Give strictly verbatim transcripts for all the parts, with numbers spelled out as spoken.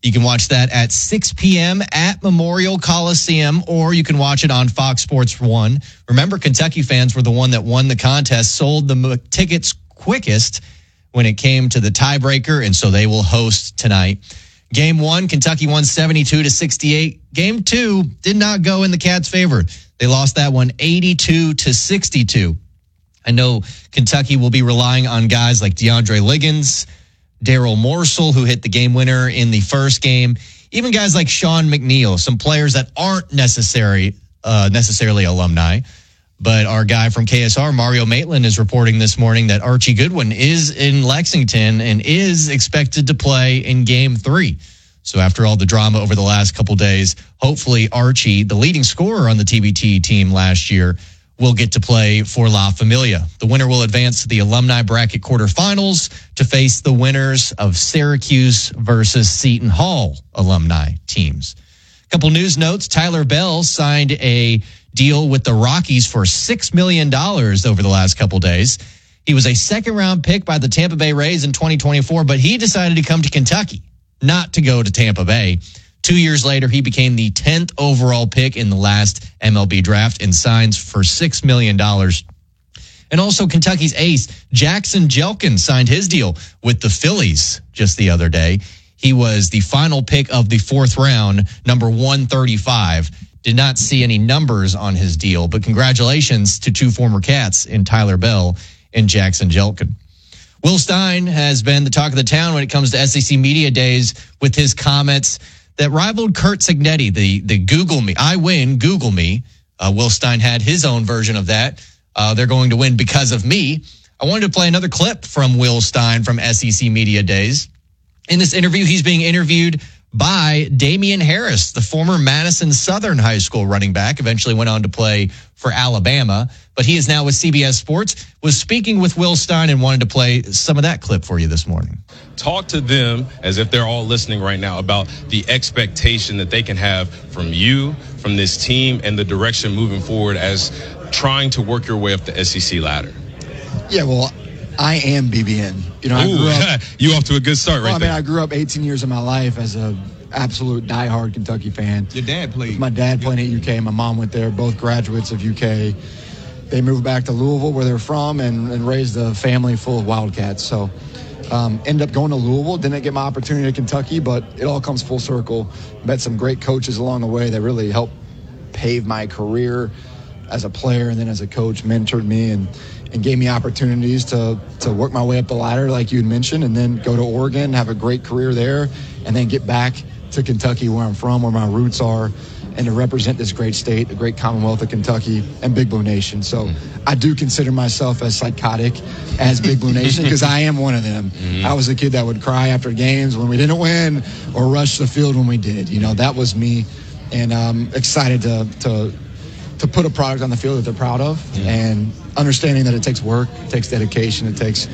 You can watch that at six p.m. at Memorial Coliseum, or you can watch it on Fox Sports one. Remember, Kentucky fans were the one that won the contest, sold the tickets quickest when it came to the tiebreaker, and so they will host tonight. Game one, Kentucky won seventy-two to sixty-eight. Game two did not go in the Cats' favor. They lost that one eighty-two to sixty-two. I know Kentucky will be relying on guys like DeAndre Liggins, Daryl Morsell, who hit the game winner in the first game, even guys like Sean McNeil, some players that aren't necessary, uh, necessarily alumni. But our guy from K S R, Mario Maitland, is reporting this morning that Archie Goodwin is in Lexington and is expected to play in game three. So after all the drama over the last couple days, hopefully Archie, the leading scorer on the T B T team last year, will get to play for La Familia. The winner will advance to the alumni bracket quarterfinals to face the winners of Syracuse versus Seton Hall alumni teams. A couple news notes. Tyler Bell signed a deal with the Rockies for six million dollars over the last couple days. He was a second-round pick by the Tampa Bay Rays in twenty twenty-four, but he decided to come to Kentucky, not to go to Tampa Bay. Two years later, he became the tenth overall pick in the last M L B draft and signs for six million dollars. And also Kentucky's ace, Jackson Jelkin, signed his deal with the Phillies just the other day. He was the final pick of the fourth round, number one thirty-five. Did not see any numbers on his deal, but congratulations to two former Cats in Tyler Bell and Jackson Jelkin. Will Stein has been the talk of the town when it comes to S E C Media Days with his comments that rivaled Curt Cignetti, the, the Google me. I win, Google me. Uh, Will Stein had his own version of that. Uh, they're going to win because of me. I wanted to play another clip from Will Stein from S E C Media Days. In this interview, he's being interviewed by Damian Harris, the former Madison Southern High School running back, eventually went on to play for Alabama, but he is now with C B S Sports, was speaking with Will Stein and wanted to play some of that clip for you this morning. Talk to them, as if they're all listening right now, about the expectation that they can have from you, from this team, and the direction moving forward as trying to work your way up the S E C ladder. Yeah, well, I am B B N. You know, Ooh, I grew up, you off to a good start well, right I mean, there. I grew up eighteen years of my life as a absolute diehard Kentucky fan. Your dad played. My dad playing at U K. My mom went there, both graduates of U K. They moved back to Louisville, where they're from, and, and raised a family full of Wildcats. So um, ended up going to Louisville. Didn't get my opportunity at Kentucky, but it all comes full circle. Met some great coaches along the way that really helped pave my career as a player and then as a coach, mentored me and, and gave me opportunities to, to work my way up the ladder, like you had mentioned, and then go to Oregon, have a great career there, and then get back to Kentucky, where I'm from, where my roots are, and to represent this great state, the great Commonwealth of Kentucky, and Big Blue Nation. So mm-hmm. I do consider myself as psychotic as Big Blue Nation because I am one of them. Mm-hmm. I was a kid that would cry after games when we didn't win or rush the field when we did. You know, that was me, and I'm excited to to to put a product on the field that they're proud of, mm-hmm. and understanding that it takes work, it takes dedication, it takes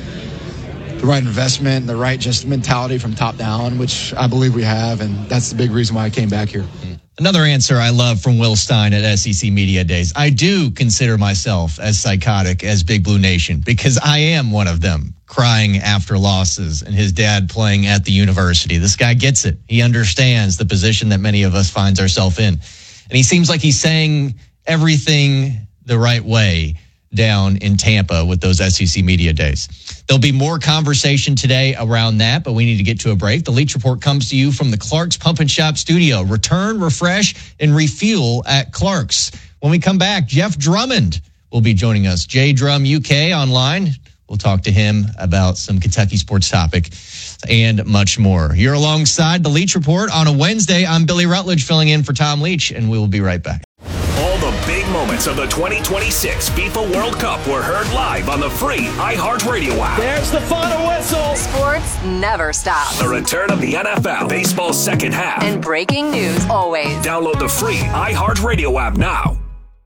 the right investment, the right just mentality from top down, which I believe we have, and that's the big reason why I came back here. Another answer I love from Will Stein at S E C Media Days. I do consider myself as psychotic as Big Blue Nation because I am one of them, crying after losses, and his dad playing at the university. This guy gets it. He understands the position that many of us find ourselves in. And he seems like he's saying everything the right way down in Tampa with those S E C Media Days. There'll be more conversation today around that, but we need to get to a break. The Leach Report comes to you from the Clark's Pump and Shop studio. Return, refresh, and refuel at Clark's. When we come back, Jeff Drummond will be joining us. J Drum U K online. We'll talk to him about some Kentucky sports topic and much more. You're alongside the Leach Report on a Wednesday. I'm Billy Rutledge filling in for Tom Leach, and we will be right back. All the big moments of the twenty twenty-six FIFA World Cup were heard live on the free iHeartRadio app. There's the final whistle. Sports never stops. The return of the N F L, baseball's second half. And breaking news always. Download the free iHeartRadio app now.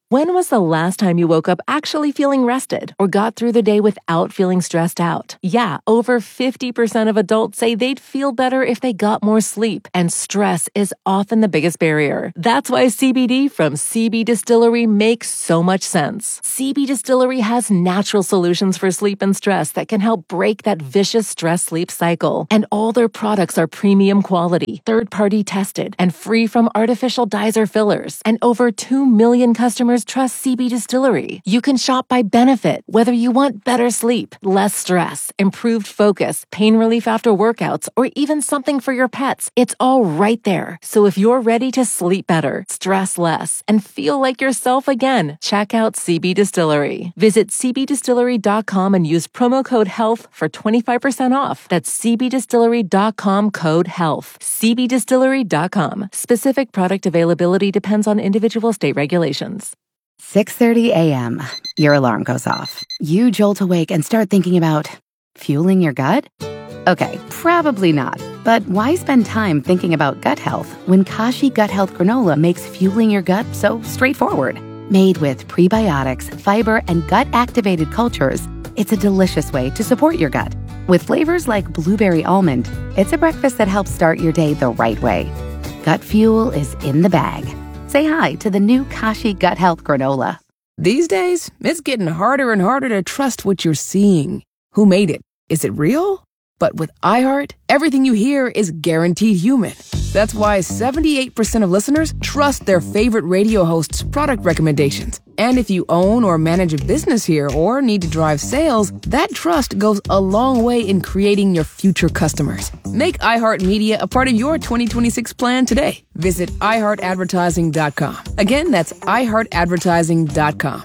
When was the last time you woke up actually feeling rested or got through the day without feeling stressed out? Yeah, over fifty percent of adults say they'd feel better if they got more sleep, and stress is often the biggest barrier. That's why C B D from C B Distillery makes so much sense. C B Distillery has natural solutions for sleep and stress that can help break that vicious stress-sleep cycle. And all their products are premium quality, third-party tested, and free from artificial dyes or fillers. And over two million customers trust C B Distillery. You can shop by benefit, whether you want better sleep, less stress, improved focus, pain relief after workouts, or even something for your pets. It's all right there. So if you're ready to sleep better, stress less, and feel like yourself again, check out C B Distillery. Visit c b distillery dot com and use promo code HEALTH for twenty-five percent off. That's c b distillery dot com code HEALTH. c b distillery dot com. Specific product availability depends on individual state regulations. six thirty a.m. Your alarm goes off. You jolt awake and start thinking about fueling your gut? Okay, probably not. But why spend time thinking about gut health when Kashi Gut Health Granola makes fueling your gut so straightforward? Made with prebiotics, fiber, and gut-activated cultures, it's a delicious way to support your gut. With flavors like blueberry almond, it's a breakfast that helps start your day the right way. Gut fuel is in the bag. Say hi to the new Kashi Gut Health Granola. These days, it's getting harder and harder to trust what you're seeing. Who made it? Is it real? But with iHeart, everything you hear is guaranteed human. That's why seventy-eight percent of listeners trust their favorite radio host's product recommendations. And if you own or manage a business here or need to drive sales, that trust goes a long way in creating your future customers. Make iHeartMedia a part of your twenty twenty-six plan today. Visit i heart advertising dot com. Again, that's i heart advertising dot com.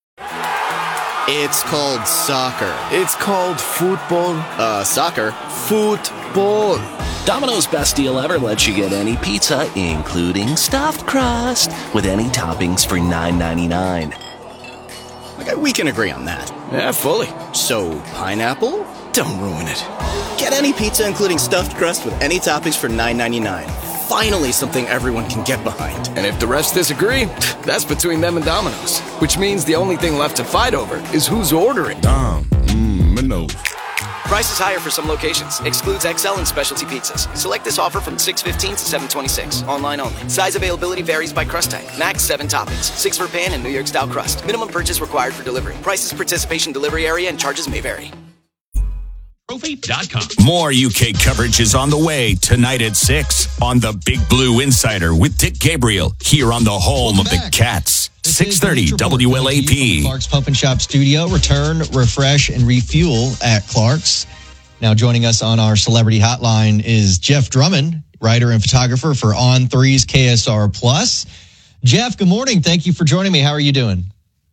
It's called soccer. It's called football. Uh, soccer. Football. Domino's best deal ever lets you get any pizza, including stuffed crust, with any toppings for nine ninety-nine. Okay, we can agree on that. Yeah, fully. So, pineapple? Don't ruin it. Get any pizza, including stuffed crust, with any toppings for nine ninety-nine. Finally, something everyone can get behind. And if the rest disagree, that's between them and Domino's. Which means the only thing left to fight over is who's ordering. Dom, mmm, no. Price is higher for some locations. Excludes X L and specialty pizzas. Select this offer from six fifteen to seven twenty-six. Online only. Size availability varies by crust type. Max seven toppings. Six for pan and New York style crust. Minimum purchase required for delivery. Prices, participation, delivery area, and charges may vary. Trophy dot com. More U K coverage is on the way tonight at six on the Big Blue Insider with Dick Gabriel here on the home Welcome of back. The Cats. six thirty W L A P. Clark's Pump and Shop Studio. Return, refresh, and refuel at Clark's. Now joining us on our celebrity hotline is Jeff Drummond, writer and photographer for On three's K S R Plus. Jeff, good morning. Thank you for joining me. How are you doing?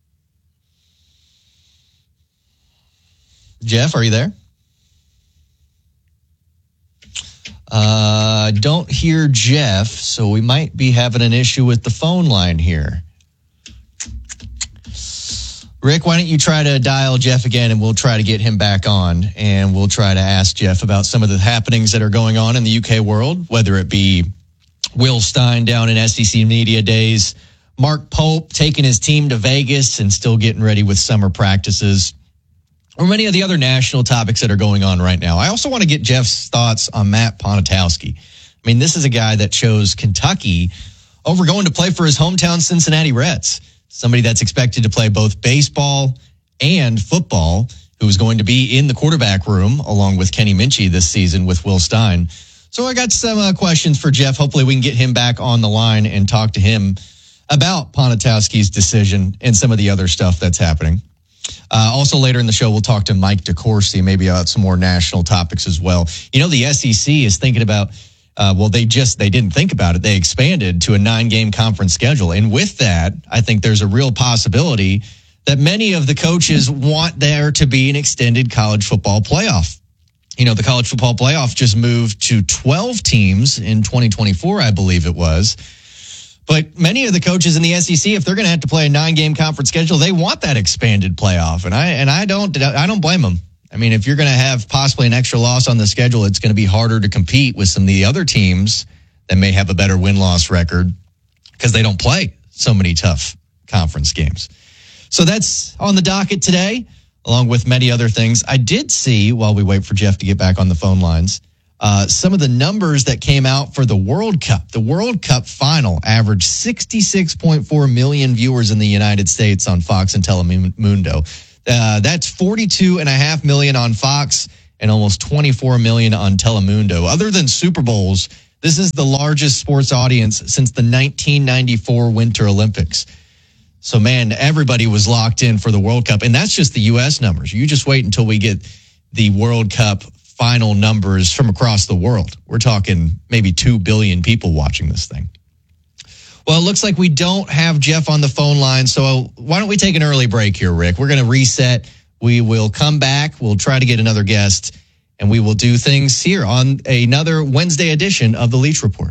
Jeff, are you there? Uh, don't hear Jeff, so we might be having an issue with the phone line here. Rick, why don't you try to dial Jeff again, and we'll try to get him back on, and we'll try to ask Jeff about some of the happenings that are going on in the U K world, whether it be Will Stein down in S E C Media Days, Mark Pope taking his team to Vegas and still getting ready with summer practices, or many of the other national topics that are going on right now. I also want to get Jeff's thoughts on Matt Ponitowski. I mean, this is a guy that chose Kentucky over going to play for his hometown Cincinnati Reds, somebody that's expected to play both baseball and football, who's going to be in the quarterback room along with Kenny Minchie this season with Will Stein. So I got some uh, questions for Jeff. Hopefully we can get him back on the line and talk to him about Ponitowski's decision and some of the other stuff that's happening. Uh, also later in the show, we'll talk to Mike DeCourcy, maybe about some more national topics as well. You know, the S E C is thinking about, uh, well, they just, they didn't think about it. They expanded to a nine game conference schedule. And with that, I think there's a real possibility that many of the coaches want there to be an extended college football playoff. You know, the college football playoff just moved to twelve teams in twenty twenty-four, I believe it was. But many of the coaches in the S E C, if they're going to have to play a nine-game conference schedule, they want that expanded playoff, and I and I don't I don't blame them. I mean, if you're going to have possibly an extra loss on the schedule, it's going to be harder to compete with some of the other teams that may have a better win-loss record because they don't play so many tough conference games. So that's on the docket today, along with many other things. I did see, while we wait for Jeff to get back on the phone lines, uh, some of the numbers that came out for the World Cup. The World Cup final averaged sixty-six point four million viewers in the United States on Fox and Telemundo. Uh, that's forty-two point five million on Fox and almost twenty-four million on Telemundo. Other than Super Bowls, this is the largest sports audience since the nineteen ninety-four Winter Olympics. So, man, everybody was locked in for the World Cup. And that's just the U S numbers. You just wait until we get the World Cup final numbers from across the world. We're talking maybe two billion people watching this thing. Well, it looks like we don't have Jeff on the phone line. So why don't we take an early break here, Rick? We're going to reset. We will come back. We'll try to get another guest. And we will do things here on another Wednesday edition of the Leach Report.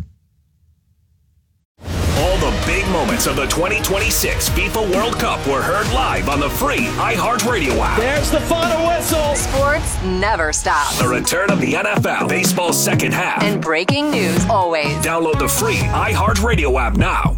All the big moments of the twenty twenty-six FIFA World Cup were heard live on the free iHeartRadio app. There's the final whistle. Sports never stops. The return of the N F L, baseball's second half. And breaking news always. Download the free iHeartRadio app now.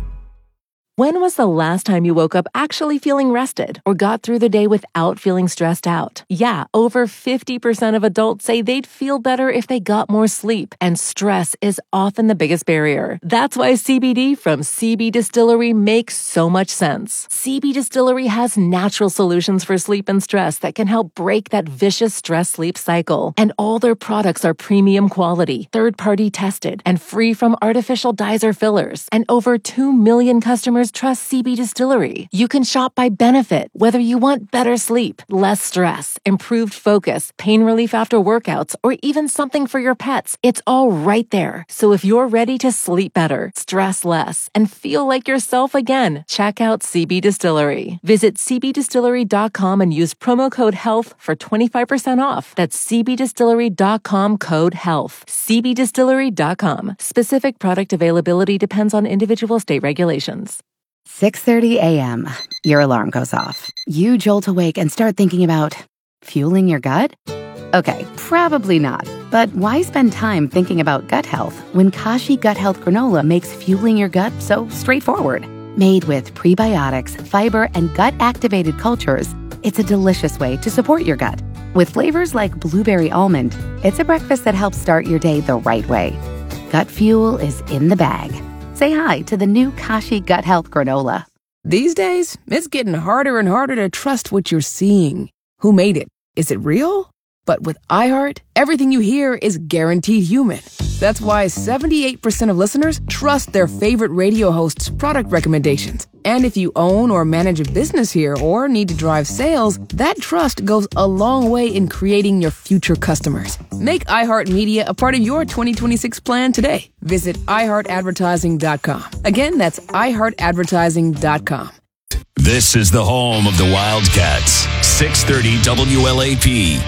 When was the last time you woke up actually feeling rested or got through the day without feeling stressed out? Yeah, over fifty percent of adults say they'd feel better if they got more sleep, and stress is often the biggest barrier. That's why C B D from C B Distillery makes so much sense. C B Distillery has natural solutions for sleep and stress that can help break that vicious stress-sleep cycle. And all their products are premium quality, third-party tested, and free from artificial dyes or fillers. And over two million customers trust C B Distillery. You can shop by benefit, whether you want better sleep, less stress, improved focus, pain relief after workouts, or even something for your pets. It's all right there. So if you're ready to sleep better, stress less, and feel like yourself again, check out C B Distillery. Visit c b distillery dot com and use promo code HEALTH for twenty-five percent off. That's c b distillery dot com code HEALTH. c b distillery dot com. Specific product availability depends on individual state regulations. six thirty a.m. Your alarm goes off. You jolt awake and start thinking about fueling your gut? Okay, probably not. But why spend time thinking about gut health when Kashi Gut Health Granola makes fueling your gut so straightforward? Made with prebiotics, fiber, and gut-activated cultures, it's a delicious way to support your gut. With flavors like blueberry almond, it's a breakfast that helps start your day the right way. Gut fuel is in the bag. Say hi to the new Kashi Gut Health Granola. These days, it's getting harder and harder to trust what you're seeing. Who made it? Is it real? But with iHeart, everything you hear is guaranteed human. That's why seventy-eight percent of listeners trust their favorite radio host's product recommendations. And if you own or manage a business here or need to drive sales, that trust goes a long way in creating your future customers. Make iHeartMedia a part of your twenty twenty-six plan today. Visit i heart advertising dot com. Again, that's i heart advertising dot com. This is the home of the Wildcats. six thirty W L A P.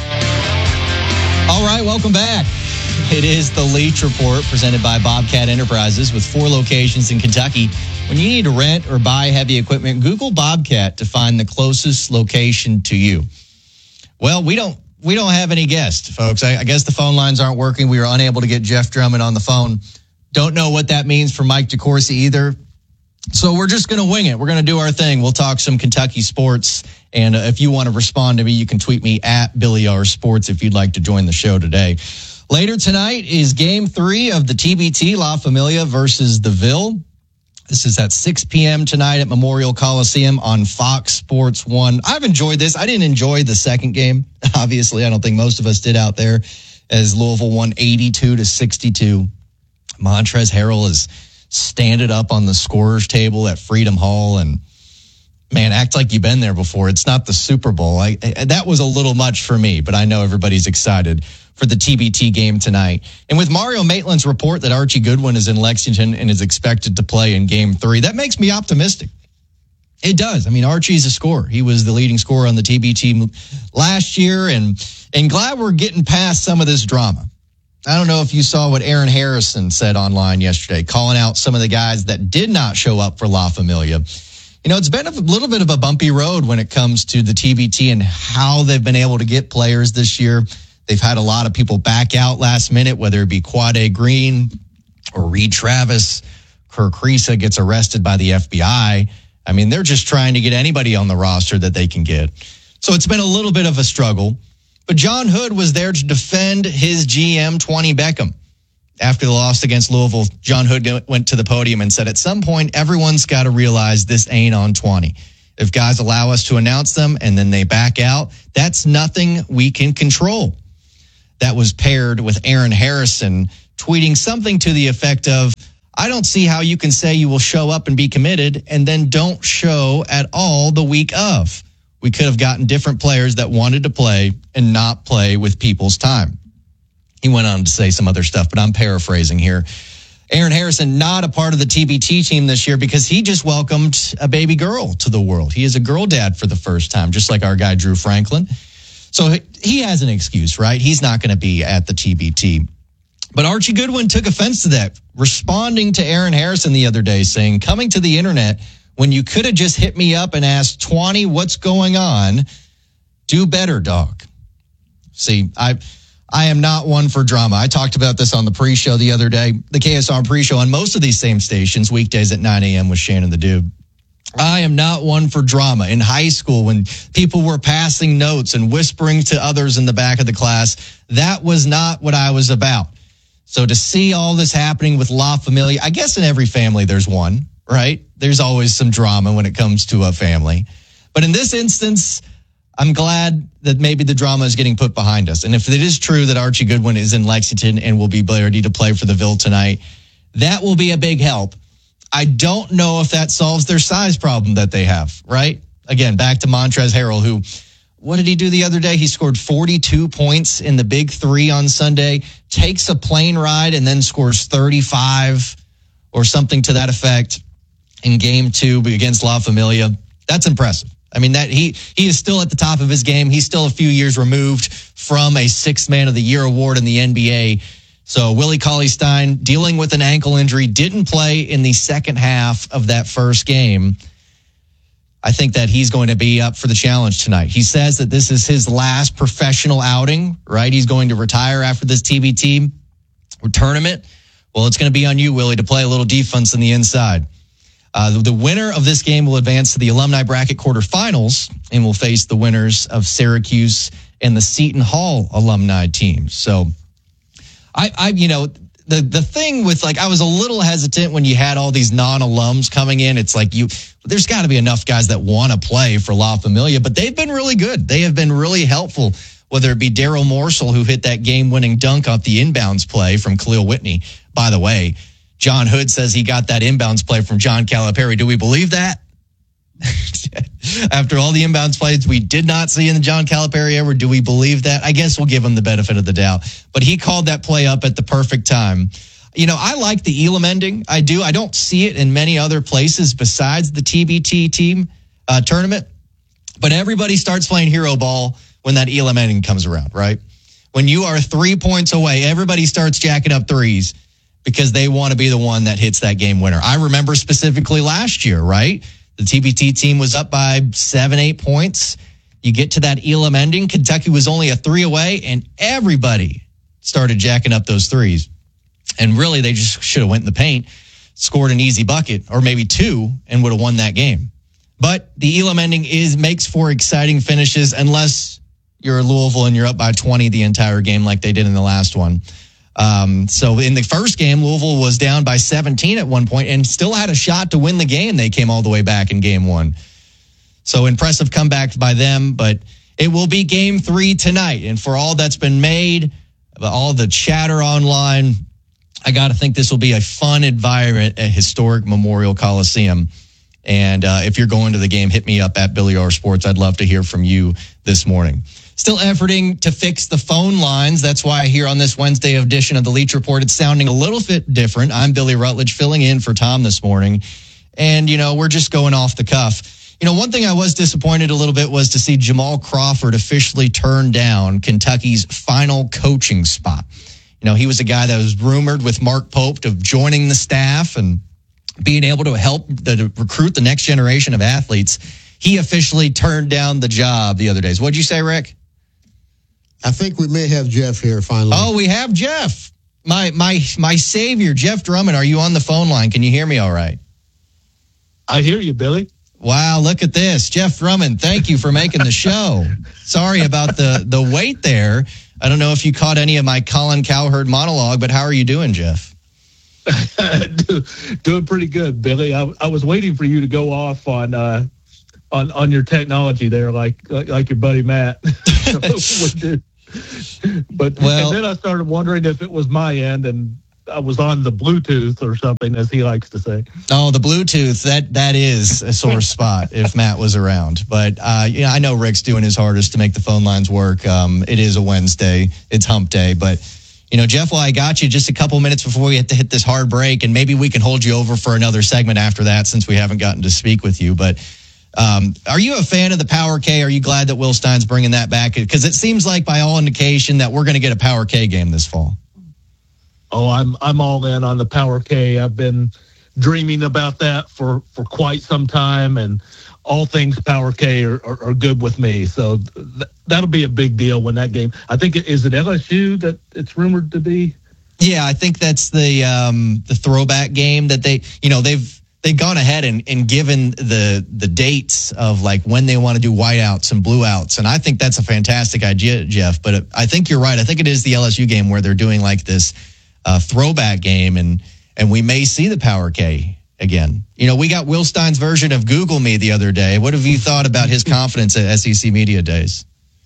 All right, welcome back. It is the Leach Report presented by Bobcat Enterprises with four locations in Kentucky. When you need to rent or buy heavy equipment, Google Bobcat to find the closest location to you. Well, we don't we don't have any guests, folks. I, I guess the phone lines aren't working. We were unable to get Jeff Drummond on the phone. Don't know what that means for Mike DeCourcy either. So we're just going to wing it. We're going to do our thing. We'll talk some Kentucky sports. And uh, if you want to respond to me, you can tweet me at Billy R Sports if you'd like to join the show today. Later tonight is game three of the T B T, La Familia versus the Ville. This is at six p.m. tonight at Memorial Coliseum on Fox Sports one. I've enjoyed this. I didn't enjoy the second game. Obviously, I don't think most of us did out there, as Louisville won eighty-two to sixty-two. Montrezl Harrell is standing up on the scorer's table at Freedom Hall and, man, act like you've been there before. It's not the Super Bowl. I, I, that was a little much for me, but I know everybody's excited for the T B T game tonight. And with Mario Maitland's report that Archie Goodwin is in Lexington and is expected to play in game three, that makes me optimistic. It does. I mean, Archie's a scorer. He was the leading scorer on the T B T last year, and, and glad we're getting past some of this drama. I don't know if you saw what Aaron Harrison said online yesterday, calling out some of the guys that did not show up for La Familia. You know, it's been a little bit of a bumpy road when it comes to the T B T and how they've been able to get players this year. They've had a lot of people back out last minute, whether it be Quade Green or Reed Travis. Kirk Risa gets arrested by the F B I. I mean, they're just trying to get anybody on the roster that they can get. So it's been a little bit of a struggle. But John Hood was there to defend his G M, Twenty Beckham. After the loss against Louisville, John Hood went to the podium and said, at some point, everyone's got to realize this ain't on twenty. If guys allow us to announce them and then they back out, that's nothing we can control. That was paired with Aaron Harrison tweeting something to the effect of, I don't see how you can say you will show up and be committed and then don't show at all the week of. We could have gotten different players that wanted to play and not play with people's time. He went on to say some other stuff, but I'm paraphrasing here. Aaron Harrison, not a part of the T B T team this year because he just welcomed a baby girl to the world. He is a girl dad for the first time, just like our guy Drew Franklin. So he has an excuse, right? He's not going to be at the T B T. But Archie Goodwin took offense to that, responding to Aaron Harrison the other day, saying, coming to the internet when you could have just hit me up and asked, twenty, what's going on? Do better, dog. See, I... I am not one for drama. I talked about this on the pre-show the other day, the K S R pre-show on most of these same stations, weekdays at nine a.m. with Shannon the Dude. I am not one for drama. In high school, when people were passing notes and whispering to others in the back of the class, that was not what I was about. So to see all this happening with La Familia, I guess in every family there's one, right? There's always some drama when it comes to a family. But in this instance, I'm glad that maybe the drama is getting put behind us. And if it is true that Archie Goodwin is in Lexington and will be ready to play for the Ville tonight, that will be a big help. I don't know if that solves their size problem that they have, right? Again, back to Montrezl Harrell, who, what did he do the other day? He scored forty-two points in the Big Three on Sunday, takes a plane ride, and then scores thirty-five or something to that effect in game two against La Familia. That's impressive. I mean, that he he is still at the top of his game. He's still a few years removed from a Sixth Man of the Year award in the N B A. So Willie Cauley-Stein, dealing with an ankle injury, didn't play in the second half of that first game. I think that he's going to be up for the challenge tonight. He says that this is his last professional outing, right? He's going to retire after this T B T tournament. Well, it's going to be on you, Willie, to play a little defense on the inside. Uh, the, the winner of this game will advance to the alumni bracket quarterfinals and will face the winners of Syracuse and the Seton Hall alumni teams. So, I, I, you know, the the thing with, like, I was a little hesitant when you had all these non-alums coming in. It's like you, there's got to be enough guys that want to play for La Familia, but they've been really good. They have been really helpful. Whether it be Daryl Morsell, who hit that game-winning dunk off the inbounds play from Khalil Whitney. By the way, John Hood says he got that inbounds play from John Calipari. Do we believe that? After all the inbounds plays we did not see in the John Calipari era, do we believe that? I guess we'll give him the benefit of the doubt. But he called that play up at the perfect time. You know, I like the Elam ending. I do. I don't see it in many other places besides the T B T team uh, tournament. But everybody starts playing hero ball when that Elam ending comes around, right? When you are three points away, everybody starts jacking up threes because they want to be the one that hits that game winner. I remember specifically last year, right? The T B T team was up by seven, eight points. You get to that Elam ending. Kentucky was only a three away, and everybody started jacking up those threes. And really, they just should have went in the paint, scored an easy bucket, or maybe two, and would have won that game. But the Elam ending is makes for exciting finishes unless you're Louisville and you're up by twenty the entire game like they did in the last one. Um, so in the first game, Louisville was down by seventeen at one point and still had a shot to win the game. They came all the way back in game one. So impressive comeback by them, but it will be game three tonight. And for all that's been made, all the chatter online, I got to think this will be a fun environment at historic Memorial Coliseum. And uh, if you're going to the game, hit me up at Billy R Sports. I'd love to hear from you this morning. Still efforting to fix the phone lines. That's why here on this Wednesday edition of the Leach Report, it's sounding a little bit different. I'm Billy Rutledge filling in for Tom this morning. And, you know, we're just going off the cuff. You know, one thing I was disappointed a little bit was to see Jamal Crawford officially turn down Kentucky's final coaching spot. You know, he was a guy that was rumored with Mark Pope of joining the staff and being able to help the, to recruit the next generation of athletes. He officially turned down the job the other days. What'd you say, Rick? I think we may have Jeff here finally. Oh, we have Jeff. My my my savior, Jeff Drummond. Are you on the phone line? Can you hear me all right? I hear you, Billy. Wow, look at this. Jeff Drummond, thank you for making the show. Sorry about the, the wait there. I don't know if you caught any of my Colin Cowherd monologue, but how are you doing, Jeff? Do, doing pretty good, Billy. I, I was waiting for you to go off on uh, on on your technology there, like like, like your buddy Matt. But well, and then I started wondering if it was my end, and I was on the Bluetooth or something, as he likes to say. Oh, the Bluetooth, that that is a sore spot if Matt was around. But, uh, you know, I know Rick's doing his hardest to make the phone lines work. Um, it is a Wednesday. It's hump day. But, you know, Jeff, while I got you just a couple minutes before we have to hit this hard break, and maybe we can hold you over for another segment after that since we haven't gotten to speak with you. But um, are you a fan of the Power K? Are you glad that Will Stein's bringing that back? Because it seems like, by all indication, that we're going to get a Power K game this fall. Oh, I'm I'm all in on the Power K. I've been dreaming about that for, for quite some time, and all things Power K are, are, are good with me. So th- that'll be a big deal when that game. I think, is it L S U that it's rumored to be? Yeah, I think that's the um, the throwback game that they, you know, they've they've gone ahead and, and given the the dates of like when they want to do whiteouts and blueouts, and I think that's a fantastic idea, Jeff. But I think you're right. I think it is the L S U game where they're doing like this Uh, throwback game, and and we may see the Power K again. You know, we got Will Stein's version of Google Me the other day. What have you thought about his confidence at S E C Media Days?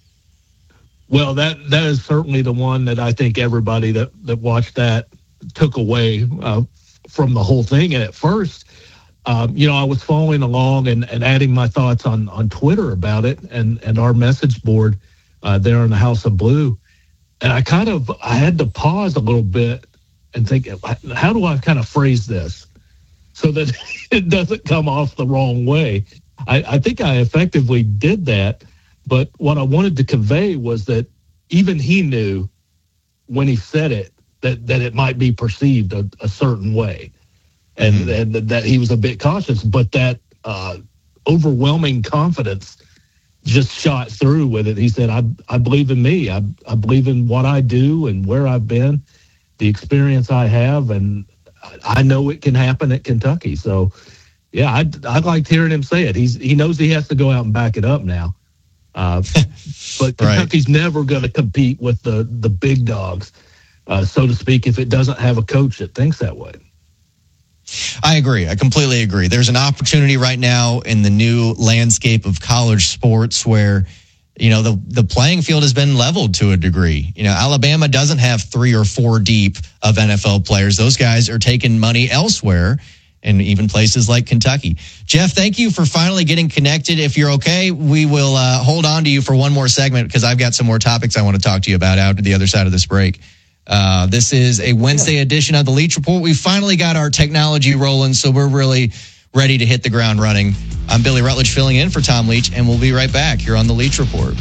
Well, that that is certainly the one that I think everybody that, that watched that took away uh, from the whole thing. And at first, um, you know, I was following along and, and adding my thoughts on, on Twitter about it and, and our message board uh, there in the House of Blue. And I kind of, I had to pause a little bit and think, how do I kind of phrase this so that it doesn't come off the wrong way? I, I think I effectively did that, but what I wanted to convey was that even he knew when he said it that, that it might be perceived a, a certain way, and, mm-hmm. and that he was a bit cautious, but that uh, overwhelming confidence just shot through with it. He said, I I believe in me. I, I believe in what I do and where I've been, the experience I have, and I know it can happen at Kentucky. So, yeah, I, I liked hearing him say it. He's He knows he has to go out and back it up now. Uh, but Kentucky's right. never going to compete with the, the big dogs, uh, so to speak, if it doesn't have a coach that thinks that way. I agree. I completely agree. There's an opportunity right now in the new landscape of college sports where, you know, the, the playing field has been leveled to a degree. You know, Alabama doesn't have three or four deep of N F L players. Those guys are taking money elsewhere, and even places like Kentucky. Jeff, thank you for finally getting connected. If you're okay, we will uh, hold on to you for one more segment because I've got some more topics I want to talk to you about out to the other side of this break. Uh, this is a Wednesday edition of the Leach Report. We finally got our technology rolling, so we're really ready to hit the ground running. I'm Billy Rutledge filling in for Tom Leach, and we'll be right back here on the Leach Report.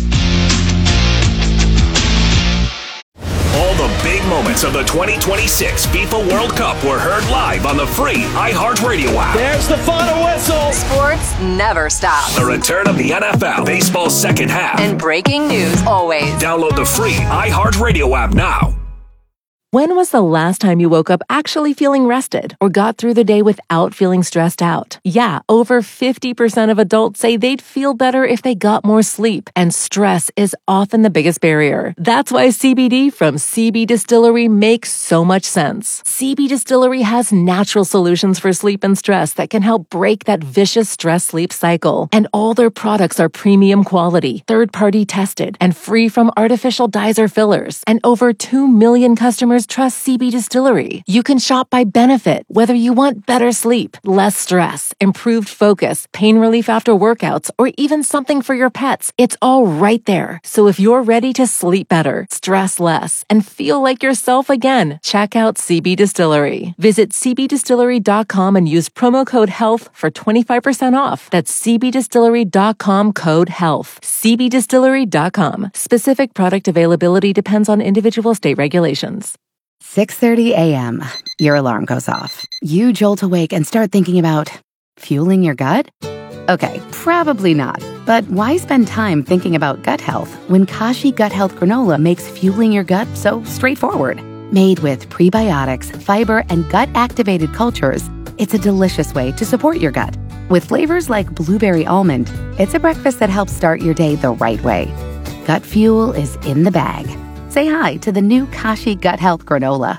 All the big moments of the twenty twenty-six FIFA World Cup were heard live on the free iHeartRadio app. There's the final whistle. Sports never stop. The return of the N F L, baseball's second half, and breaking news always. Download the free iHeartRadio app now. When was the last time you woke up actually feeling rested or got through the day without feeling stressed out? Yeah, over fifty percent of adults say they'd feel better if they got more sleep, and stress is often the biggest barrier. That's why C B D from C B Distillery makes so much sense. C B Distillery has natural solutions for sleep and stress that can help break that vicious stress-sleep cycle. And all their products are premium quality, third-party tested, and free from artificial dyes or fillers. And over two million customers trust C B Distillery. You can shop by benefit, whether you want better sleep, less stress, improved focus, pain relief after workouts, or even something for your pets. It's all right there. So if you're ready to sleep better, stress less, and feel like yourself again, check out C B Distillery. Visit c b distillery dot com and use promo code HEALTH for twenty-five percent off. That's c b distillery dot com code HEALTH. c b distillery dot com. Specific product availability depends on individual state regulations. six thirty a.m. Your alarm goes off. You jolt awake and start thinking about fueling your gut? Okay, probably not. But why spend time thinking about gut health when Kashi Gut Health Granola makes fueling your gut so straightforward? Made with prebiotics, fiber, and gut-activated cultures, it's a delicious way to support your gut. With flavors like blueberry almond, it's a breakfast that helps start your day the right way. Gut Fuel is in the bag. Say hi to the new Kashi Gut Health Granola.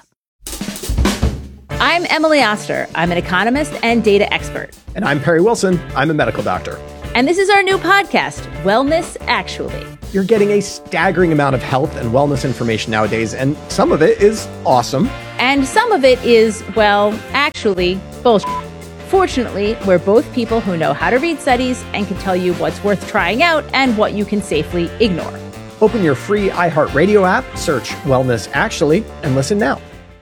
I'm Emily Oster. I'm an economist and data expert. And I'm Perry Wilson. I'm a medical doctor. And this is our new podcast, Wellness Actually. You're getting a staggering amount of health and wellness information nowadays, and some of it is awesome. And some of it is, well, actually, bullshit. Fortunately, we're both people who know how to read studies and can tell you what's worth trying out and what you can safely ignore. Open your free iHeartRadio app, search Wellness Actually, and listen now.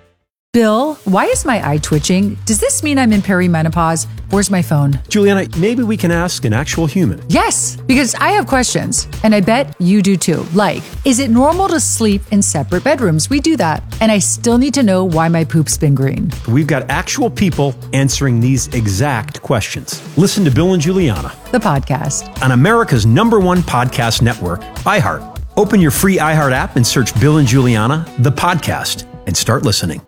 Bill, why is my eye twitching? Does this mean I'm in perimenopause? Where's my phone? Juliana, maybe we can ask an actual human. Yes, because I have questions, and I bet you do too. Like, is it normal to sleep in separate bedrooms? We do that. And I still need to know why my poop's been green. We've got actual people answering these exact questions. Listen to Bill and Juliana, the podcast, on America's number one podcast network, iHeart. Open your free iHeart app and search Bill and Juliana, the podcast, and start listening.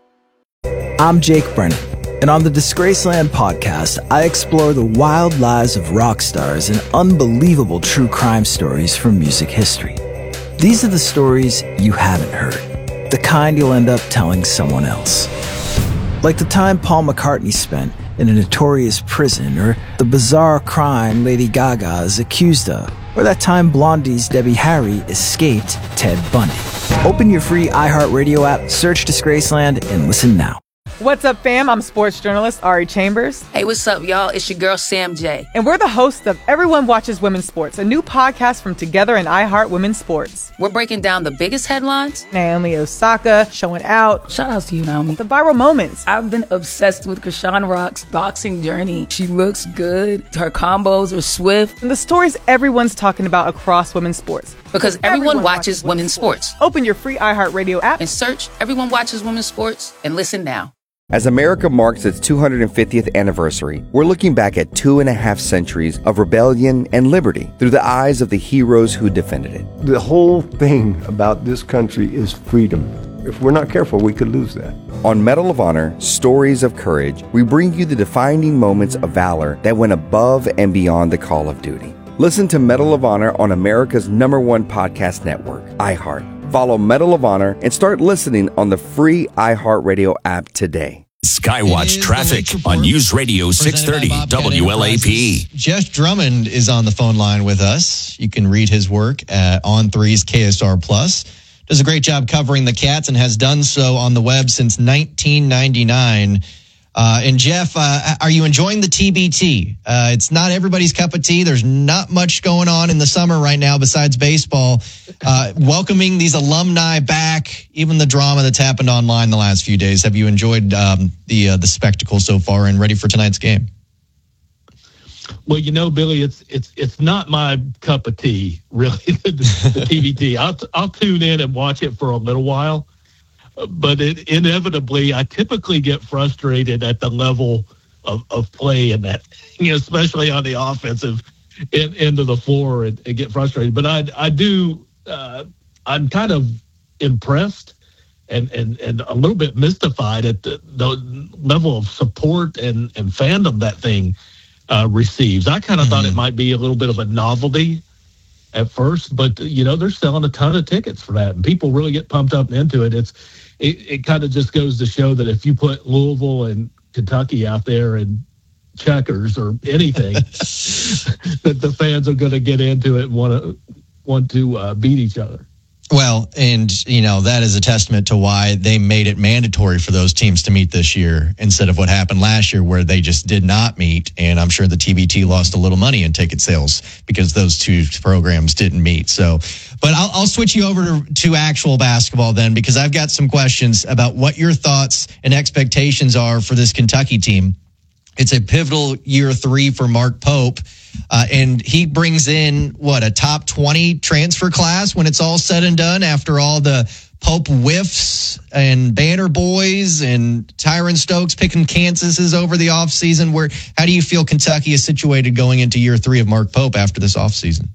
I'm Jake Brennan, and on the Disgraceland podcast, I explore the wild lives of rock stars and unbelievable true crime stories from music history. These are the stories you haven't heard, the kind you'll end up telling someone else. Like the time Paul McCartney spent in a notorious prison, or the bizarre crime Lady Gaga is accused of, or that time Blondie's Debbie Harry escaped Ted Bundy. Open your free iHeartRadio app, search Disgraceland, and listen now. What's up, fam? I'm sports journalist Ari Chambers. Hey, what's up, y'all? It's your girl, Sam J. And we're the hosts of Everyone Watches Women's Sports, a new podcast from Together and iHeart Women's Sports. We're breaking down the biggest headlines. Naomi Osaka showing out. Shout out to you, Naomi. The viral moments. I've been obsessed with Krishan Rock's boxing journey. She looks good. Her combos are swift. And the stories everyone's talking about across women's sports. Because everyone, everyone watches, watches women's sports. sports. Open your free iHeartRadio app and search Everyone Watches Women's Sports and listen now. As America marks its two hundred fiftieth anniversary, we're looking back at two and a half centuries of rebellion and liberty through the eyes of the heroes who defended it. The whole thing about this country is freedom. If we're not careful, we could lose that. On Medal of Honor, Stories of Courage, we bring you the defining moments of valor that went above and beyond the call of duty. Listen to Medal of Honor on America's number one podcast network, iHeart. Follow Medal of Honor and start listening on the free iHeartRadio app today. Skywatch traffic on News Radio six thirty W L A P. Jeff Drummond is on the phone line with us. You can read his work at On three's K S R Plus. Does a great job covering the Cats and has done so on the web since nineteen ninety-nine. Uh, and Jeff, uh, are you enjoying the T B T? Uh, it's not everybody's cup of tea. There's not much going on in the summer right now besides baseball. Uh, welcoming these alumni back, even the drama that's happened online the last few days. Have you enjoyed um, the uh, the spectacle so far and ready for tonight's game? Well, you know, Billy, it's it's it's not my cup of tea, really. the, the T B T. I'll I'll tune in and watch it for a little while. But it, inevitably, I typically get frustrated at the level of, of play in that, you know, especially on the offensive end, end of the floor, and, and get frustrated. But I, I do, uh, I'm kind of impressed and, and, and a little bit mystified at the, the level of support and, and fandom that thing uh, receives. I kind of mm-hmm. thought it might be a little bit of a novelty at first, but, you know, they're selling a ton of tickets for that, and people really get pumped up into it. It's, It, it kind of just goes to show that if you put Louisville and Kentucky out there and checkers or anything, that the fans are going to get into it and want to want to uh, beat each other. Well, and, you know, that is a testament to why they made it mandatory for those teams to meet this year instead of what happened last year where they just did not meet. And I'm sure the T B T lost a little money in ticket sales because those two programs didn't meet. So, but I'll, I'll switch you over to, to actual basketball then, because I've got some questions about what your thoughts and expectations are for this Kentucky team. It's a pivotal year three for Mark Pope. Uh, and he brings in, what, a top twenty transfer class when it's all said and done after all the Pope whiffs and Banner Boys and Tyron Stokes picking Kansases over the offseason. Where, how do you feel Kentucky is situated going into year three of Mark Pope after this offseason?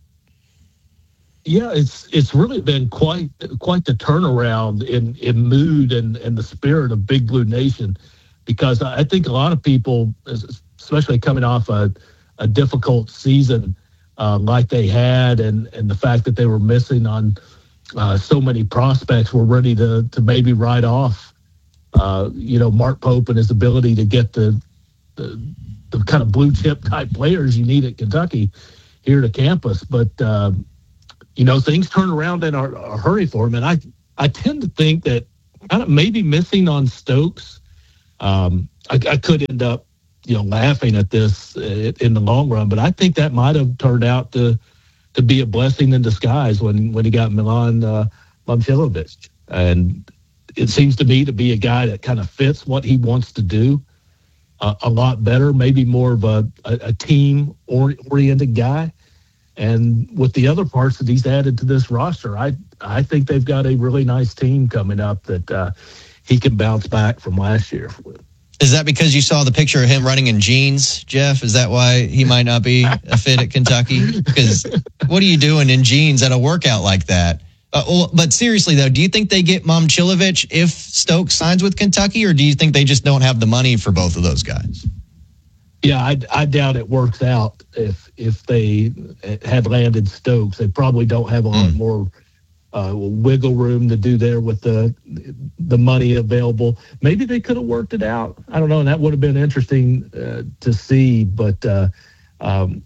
Yeah, it's it's really been quite quite the turnaround in, in mood and, and the spirit of Big Blue Nation, because I think a lot of people, especially coming off a a difficult season uh, like they had, and, and the fact that they were missing on uh, so many prospects were ready to to maybe write off, uh, you know, Mark Pope and his ability to get the, the the kind of blue chip type players you need at Kentucky here to campus. But, uh, you know, things turn around in a, a hurry for him. And I, I tend to think that kind of maybe missing on Stokes, um, I, I could end up, you know, laughing at this in the long run, but I think that might have turned out to to be a blessing in disguise when, when he got Milan uh, Momcilovic. And it seems to me to be a guy that kind of fits what he wants to do uh, a lot better, maybe more of a, a, a team-oriented guy. And with the other parts that he's added to this roster, I I think they've got a really nice team coming up that uh, he can bounce back from last year with. Is that because you saw the picture of him running in jeans, Jeff? Is that why he might not be a fit at Kentucky? Because what are you doing in jeans at a workout like that? Uh, well, but seriously, though, do you think they get Momcilovic if Stokes signs with Kentucky, or do you think they just don't have the money for both of those guys? Yeah, I, I doubt it works out if if they had landed Stokes. They probably don't have a lot mm. more uh, wiggle room to do there with the the money available. Maybe they could have worked it out. I don't know, and that would have been interesting uh, to see. But uh, um,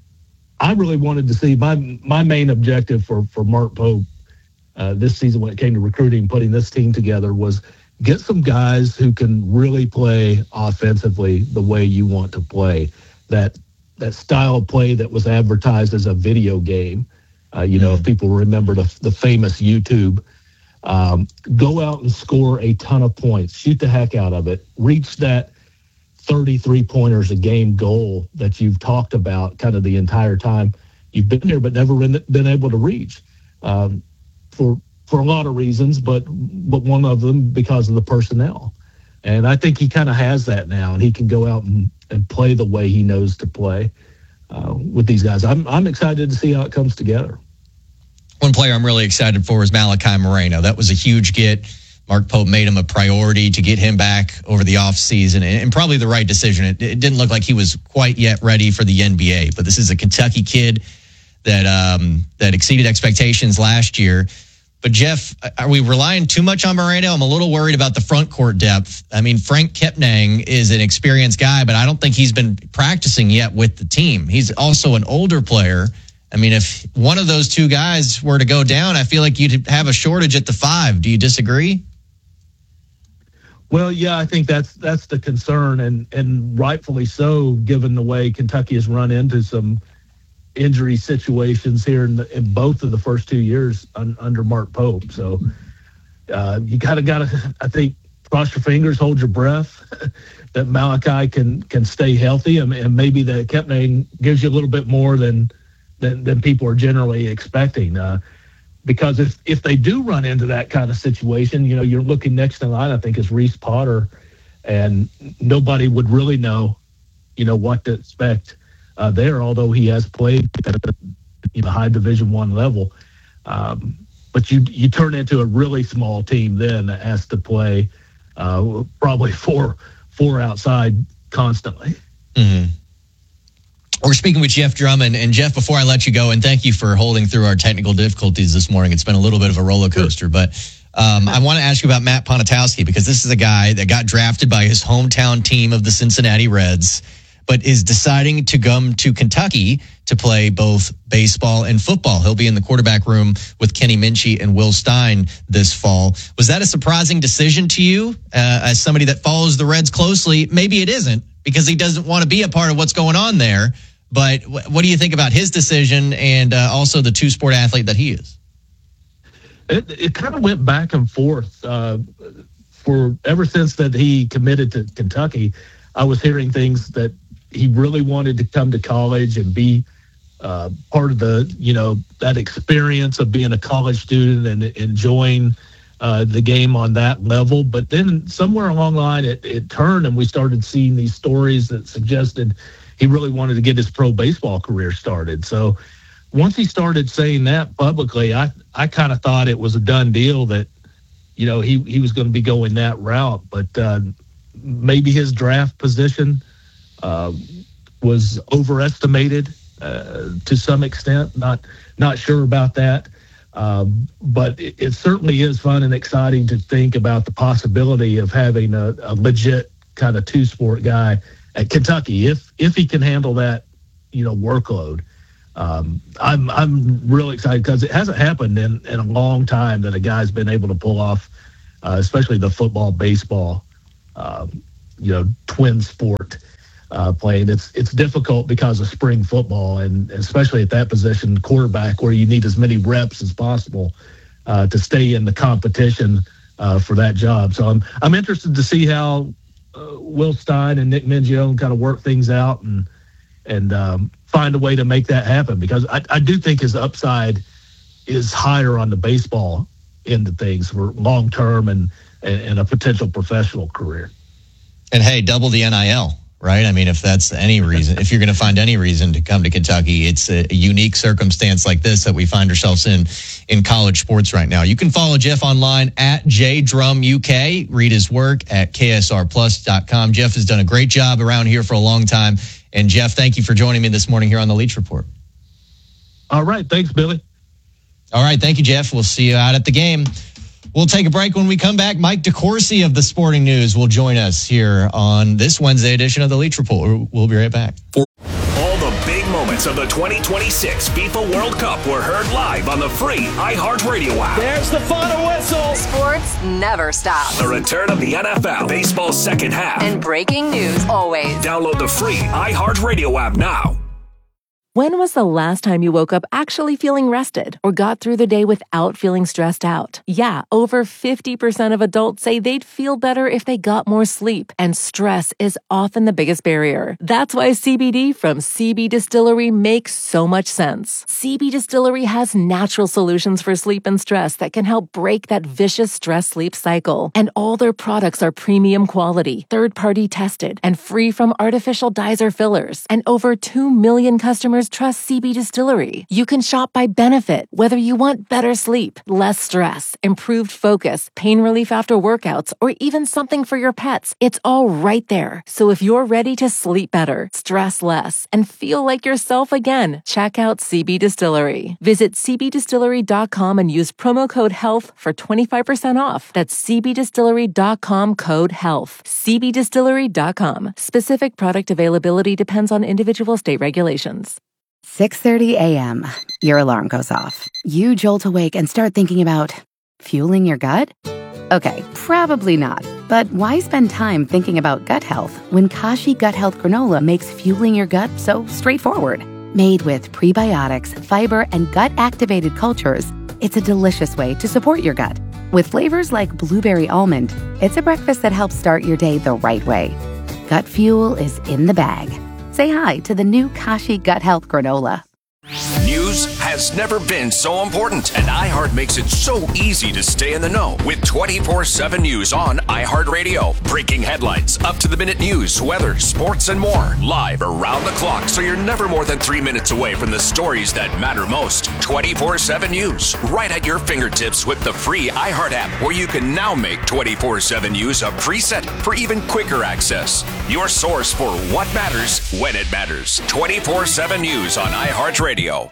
I really wanted to see my my main objective for for Mark Pope uh, this season when it came to recruiting, putting this team together, was get some guys who can really play offensively the way you want to play. That that style of play that was advertised as a video game. Uh, you know, if people remember the, the famous YouTube, um, go out and score a ton of points, shoot the heck out of it, reach that thirty-three pointers a game goal that you've talked about kind of the entire time you've been here, but never been, been able to reach um, for for a lot of reasons, but but one of them because of the personnel. And I think he kind of has that now, and he can go out and, and play the way he knows to play uh, with these guys. I'm I'm excited to see how it comes together. One player I'm really excited for is Malachi Moreno. That was a huge get. Mark Pope made him a priority to get him back over the offseason, and, and probably the right decision. It, it didn't look like he was quite yet ready for the N B A, but this is a Kentucky kid that um, that exceeded expectations last year. But, Jeff, are we relying too much on Moreno? I'm a little worried about the front court depth. I mean, Frank Kepnang is an experienced guy, but I don't think he's been practicing yet with the team. He's also an older player. I mean, if one of those two guys were to go down, I feel like you'd have a shortage at the five. Do you disagree? Well, yeah, I think that's that's the concern, and, and rightfully so, given the way Kentucky has run into some injury situations here in, the, in both of the first two years un, under Mark Pope. So uh, you kind of got to, I think, cross your fingers, hold your breath that Malachi can can stay healthy, and, and maybe that Kepnang gives you a little bit more than than, than people are generally expecting. Uh, because if, if they do run into that kind of situation, you know, you're looking next in line, I think, is Reese Potter, and nobody would really know, you know, what to expect Uh, there, although he has played at a you know, high Division One level. Um, but you you turn into a really small team then that has to play uh, probably four four outside constantly. Mm-hmm. We're speaking with Jeff Drummond. And, Jeff, before I let you go, and thank you for holding through our technical difficulties this morning. It's been a little bit of a roller coaster. But um, I want to ask you about Matt Ponitowski, because this is a guy that got drafted by his hometown team of the Cincinnati Reds, but is deciding to come to Kentucky to play both baseball and football. He'll be in the quarterback room with Kenny Minchey and Will Stein this fall. Was that a surprising decision to you uh, as somebody that follows the Reds closely? Maybe it isn't, because he doesn't want to be a part of what's going on there. But what do you think about his decision and uh, also the two-sport athlete that he is? It, it kind of went back and forth. Uh, for ever since that he committed to Kentucky, I was hearing things that he really wanted to come to college and be uh, part of the, you know, that experience of being a college student and enjoying uh, the game on that level. But then somewhere along the line, it, it turned, and we started seeing these stories that suggested he really wanted to get his pro baseball career started. So once he started saying that publicly, I, I kind of thought it was a done deal that, you know, he, he was going to be going that route. But uh, maybe his draft position uh, was overestimated uh, to some extent. Not not sure about that. Um, but it, it certainly is fun and exciting to think about the possibility of having a, a legit kind of two-sport guy at Kentucky, if if he can handle that, you know, workload. Um, I'm I'm really excited because it hasn't happened in, in a long time that a guy's been able to pull off, uh, especially the football, baseball, um, you know, twin sport uh, playing. It's it's difficult because of spring football, and especially at that position, quarterback, where you need as many reps as possible uh, to stay in the competition uh, for that job. So I'm I'm interested to see how uh, Will Stein and Nick Mingione kind of work things out and and um, find a way to make that happen, because I, I do think his upside is higher on the baseball end of things for long term and, and and a potential professional career. And hey, double the N I L, right? I mean, if that's any reason, if you're going to find any reason to come to Kentucky, it's a, a unique circumstance like this that we find ourselves in in college sports right now. You can follow Jeff online at J Drum U K. Read his work at K S R plus dot com. Jeff has done a great job around here for a long time. And Jeff, thank you for joining me this morning here on the Leach Report. All right. Thanks, Billy. All right. Thank you, Jeff. We'll see you out at the game. We'll take a break. When we come back, Mike DeCourcy of the Sporting News will join us here on this Wednesday edition of the Leach Report. We'll be right back. All the big moments of the twenty twenty-six FIFA World Cup were heard live on the free iHeartRadio app. There's the final whistle. Sports never stop. The return of the N F L, baseball's second half, and breaking news always. Download the free iHeartRadio app now. When was the last time you woke up actually feeling rested or got through the day without feeling stressed out? Yeah, over fifty percent of adults say they'd feel better if they got more sleep, and stress is often the biggest barrier. That's why C B D from C B Distillery makes so much sense. C B Distillery has natural solutions for sleep and stress that can help break that vicious stress-sleep cycle. And all their products are premium quality, third-party tested, and free from artificial dyes or fillers. And over two million customers trust C B Distillery. You can shop by benefit, whether you want better sleep, less stress, improved focus, pain relief after workouts, or even something for your pets. It's all right there. So if you're ready to sleep better, stress less, and feel like yourself again, check out C B Distillery. Visit c b distillery dot com and use promo code HEALTH for twenty-five percent off. That's c b distillery dot com code HEALTH. c b distillery dot com. Specific product availability depends on individual state regulations. six thirty a.m. Your alarm goes off. You jolt awake and start thinking about fueling your gut? Okay, probably not. But why spend time thinking about gut health when Kashi Gut Health Granola makes fueling your gut so straightforward? Made with prebiotics, fiber, and gut-activated cultures, it's a delicious way to support your gut. With flavors like blueberry almond, it's a breakfast that helps start your day the right way. Gut fuel is in the bag. Say hi to the new Kashi Gut Health Granola. News has never been so important, and iHeart makes it so easy to stay in the know with twenty-four seven News on iHeartRadio. Breaking headlines, up-to-the-minute news, weather, sports, and more. Live around the clock, so you're never more than three minutes away from the stories that matter most. twenty-four seven News, right at your fingertips with the free iHeart app, where you can now make twenty-four seven News a preset for even quicker access. Your source for what matters when it matters. twenty-four seven News on iHeartRadio.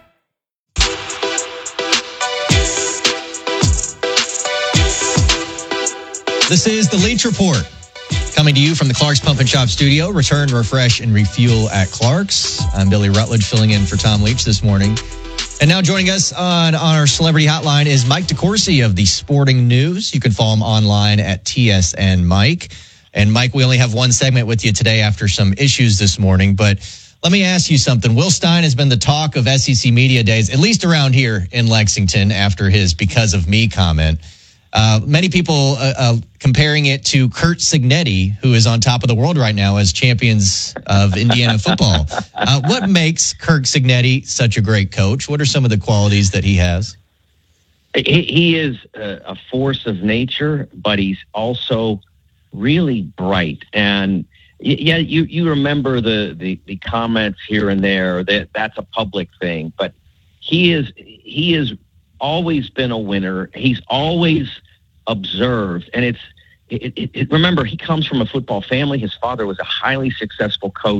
This is the Leach Report, coming to you from the Clark's Pump and Shop studio. Return, refresh, and refuel at Clark's. I'm Billy Rutledge, filling in for Tom Leach this morning. And now joining us on, on our celebrity hotline is Mike DeCourcy of the Sporting News. You can follow him online at T S N Mike. And Mike, we only have one segment with you today after some issues this morning, but let me ask you something. Will Stein has been the talk of S E C Media Days, at least around here in Lexington, after his "because of me" comment. Uh, many people uh, uh, comparing it to Curt Cignetti, who is on top of the world right now as champions of Indiana football. Uh, what makes Curt Cignetti such a great coach? What are some of the qualities that he has? He, he is a, a force of nature, but he's also really bright. And yeah, you, you remember the, the, the comments here and there that that's a public thing, but he is he is. always been a winner. He's always observed. And it's, it, it, it, remember, he comes from a football family. His father was a highly successful coach,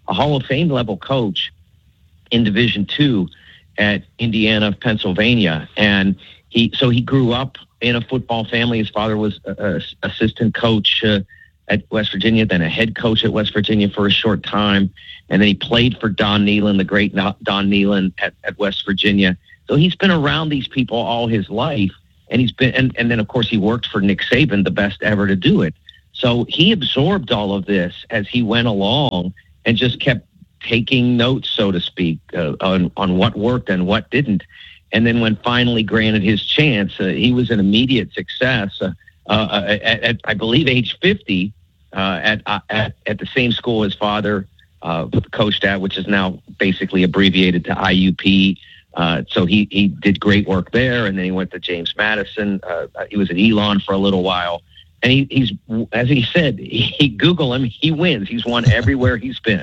a Hall of Fame level coach in Division Two at Indiana, Pennsylvania. And he, so he grew up in a football family. His father was an assistant coach uh, at West Virginia, then a head coach at West Virginia for a short time. And then he played for Don Nehlen, the great Don Nehlen at, at West Virginia. So he's been around these people all his life. And he's been, and, and then of course he worked for Nick Saban, the best ever to do it. So he absorbed all of this as he went along and just kept taking notes, so to speak, uh, on, on what worked and what didn't. And then when finally granted his chance, uh, he was an immediate success. Uh, uh, at, at, I believe, age fifty, uh, at, uh, at at the same school his father uh, coached at, which is now basically abbreviated to I U P. Uh, so he, he did great work there, and then he went to James Madison. Uh, he was at Elon for a little while. And he, he's, as he said, he, he Google him, he wins. He's won everywhere he's been.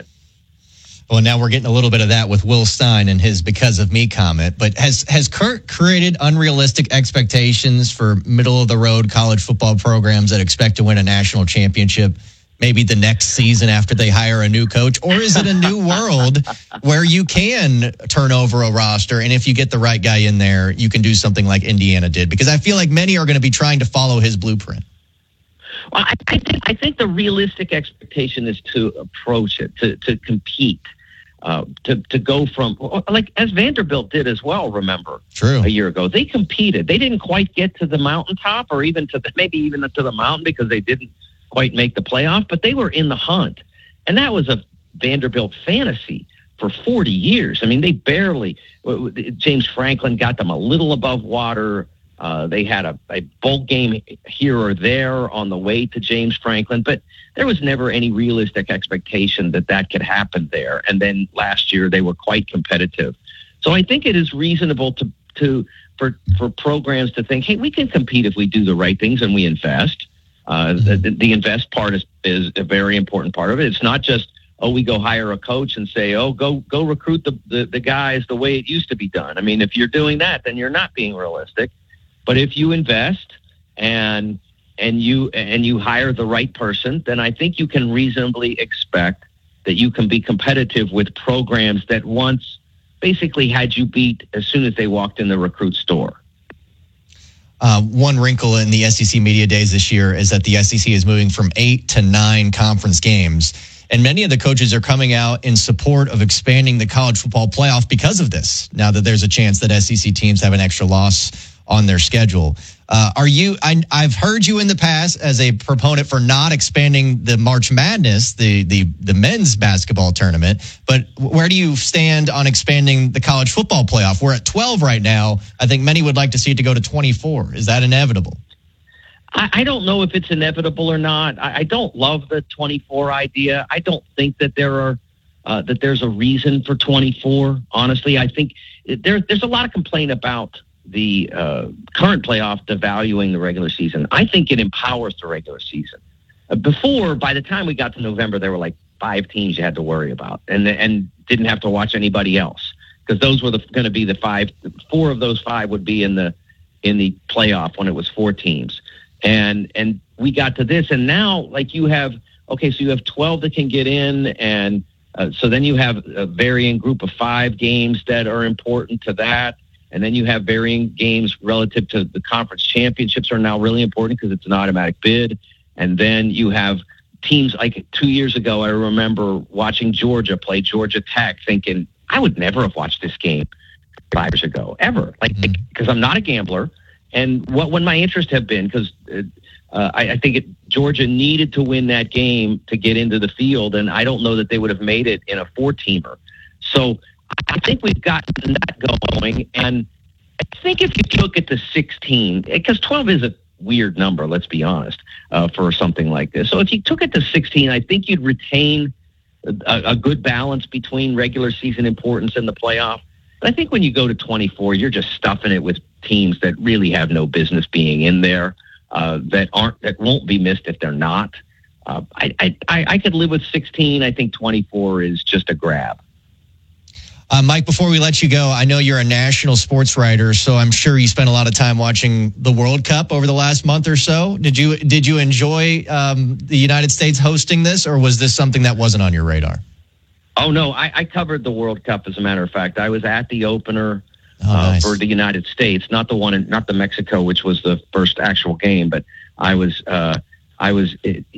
Well, now we're getting a little bit of that with Will Stein and his "because of me" comment. But has has Kurt created unrealistic expectations for middle-of-the-road college football programs that expect to win a national championship maybe the next season after they hire a new coach? Or is it a new world where you can turn over a roster, and if you get the right guy in there, you can do something like Indiana did? Because I feel like many are going to be trying to follow his blueprint. Well, I, I think I think the realistic expectation is to approach it, to to compete. Uh, to to go from, like, as Vanderbilt did as well, remember, True. a year ago. They competed. They didn't quite get to the mountaintop, or even to the, maybe even to the mountain, because they didn't quite make the playoff, but they were in the hunt. And that was a Vanderbilt fantasy for forty years. I mean, they barely, James Franklin got them a little above water. Uh, they had a, a bowl game here or there on the way to James Franklin, but there was never any realistic expectation that that could happen there. And then last year they were quite competitive. So I think it is reasonable to, to for for programs to think, hey, we can compete if we do the right things and we invest. Uh, the, the invest part is, is a very important part of it. It's not just, oh, we go hire a coach and say, oh, go go recruit the, the, the guys the way it used to be done. I mean, if you're doing that, then you're not being realistic. But if you invest and and you and you hire the right person, then I think you can reasonably expect that you can be competitive with programs that once basically had you beat as soon as they walked in the recruit store. Uh, one wrinkle in the S E C media days this year is that the S E C is moving from eight to nine conference games. And many of the coaches are coming out in support of expanding the college football playoff because of this, now that there's a chance that S E C teams have an extra loss on their schedule. Uh, are you, I, I've heard you in the past as a proponent for not expanding the March Madness, the, the, the men's basketball tournament, but where do you stand on expanding the college football playoff? We're at twelve right now. I think many would like to see it to go to twenty-four. Is that inevitable? I, I don't know if it's inevitable or not. I, I don't love the twenty-four idea. I don't think that there are, uh, that there's a reason for twenty-four. Honestly, I think there, there's a lot of complaint about the uh, current playoff devaluing the regular season. I think it empowers the regular season. Uh, before, by the time we got to November, there were like five teams you had to worry about, and and didn't have to watch anybody else, because those were going to be the five. Four of those five would be in the in the playoff when it was four teams, and and we got to this, and now like you have okay, so you have twelve that can get in, and uh, so then you have a varying group of five games that are important to that. And then you have varying games relative to the conference championships are now really important because it's an automatic bid. And then you have teams like two years ago, I remember watching Georgia play Georgia Tech thinking, I would never have watched this game five years ago, ever. Like, because mm-hmm. I'm not a gambler. And what would my interest have been? Because uh, I, I think it, Georgia needed to win that game to get into the field. And I don't know that they would have made it in a four-teamer. So I think we've got that going, and I think if you look at the sixteen, because twelve is a weird number, let's be honest, uh, for something like this. So if you took it to sixteen, I think you'd retain a, a good balance between regular season importance and the playoff. But I think when you go to twenty-four, you're just stuffing it with teams that really have no business being in there, uh, that aren't that won't be missed if they're not. Uh, I, I I could live with sixteen. I think twenty-four is just a grab. Uh, Mike, before we let you go, I know you're a national sports writer, so I'm sure you spent a lot of time watching the World Cup over the last month or so. Did you did you enjoy um, the United States hosting this, or was this something that wasn't on your radar? Oh, no, I, I covered the World Cup, as a matter of fact. I was at the opener oh, uh, nice. for the United States, not the one in, not the Mexico, which was the first actual game, but I was uh, I was